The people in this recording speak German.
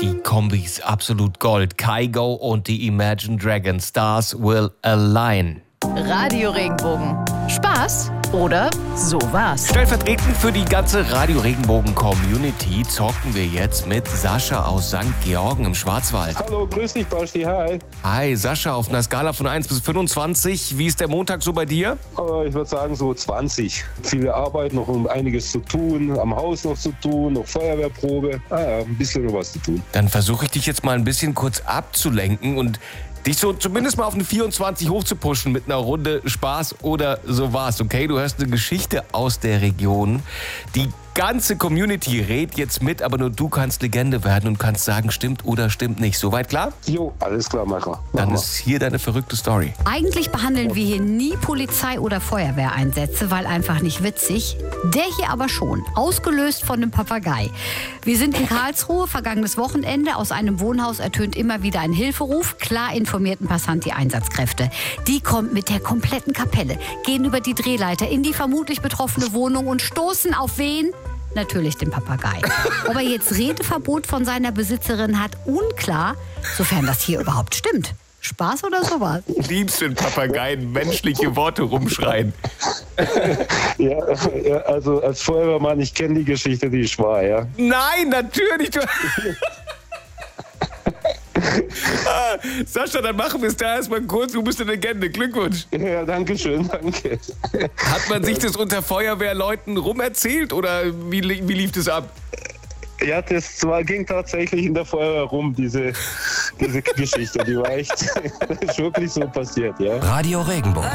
Die Kombis absolut Gold. Kygo und die Imagine Dragons. Stars will align. Radio Regenbogen. Spaß oder sowas? Stellvertretend für die ganze Radio Regenbogen Community zocken wir jetzt mit Sascha aus St. Georgen im Schwarzwald. Hallo, grüß dich, Basti, hi. Hi Sascha, auf einer Skala von 1 bis 25, wie ist der Montag so bei dir? Ich würde sagen so 20. Viele Arbeit, noch um einiges zu tun, am Haus noch zu tun, noch Feuerwehrprobe. Ein bisschen noch was zu tun. Dann versuche ich dich jetzt mal ein bisschen kurz abzulenken und dich so zumindest mal auf eine 24 hochzupushen mit einer Runde Spaß oder sowas, okay? Du hörst eine Geschichte aus der Region. Die ganze Community redet jetzt mit, aber nur du kannst Legende werden und kannst sagen, stimmt oder stimmt nicht. Soweit klar? Jo, alles klar, Macher. Dann ist hier deine verrückte Story. Eigentlich behandeln wir hier nie Polizei- oder Feuerwehreinsätze, weil einfach nicht witzig. Der hier aber schon, ausgelöst von einem Papagei. Wir sind in Karlsruhe, vergangenes Wochenende. Aus einem Wohnhaus ertönt immer wieder ein Hilferuf. Klar informierten Passant die Einsatzkräfte. Die kommen mit der kompletten Kapelle, gehen über die Drehleiter in die vermutlich betroffene Wohnung und stoßen auf wen? Natürlich den Papagei. Ob er jetzt Redeverbot von seiner Besitzerin hat, unklar, sofern das hier überhaupt stimmt. Spaß oder sowas? Liebst du den Papageien menschliche Worte rumschreien? Ja, also als Feuerwehrmann, ich kenne die Geschichte, die ist wahr, ja. Nein, natürlich. Sascha, dann machen wir es da erstmal kurz. Du bist eine Legende. Glückwunsch. Ja, danke schön, danke. Hat man sich das unter Feuerwehrleuten rumerzählt oder wie lief das ab? Ja, ging tatsächlich in der Feuerwehr rum, diese Geschichte. Die war echt, ist wirklich so passiert, ja. Radio Regenbogen.